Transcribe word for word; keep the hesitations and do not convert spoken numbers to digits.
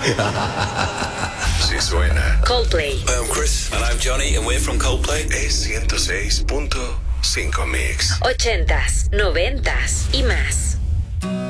Sí suena. Coldplay. Hi, I'm Chris. And I'm Johnny, and we're from Coldplay. Es ciento seis punto cinco Mix. Ochentas, noventas y más.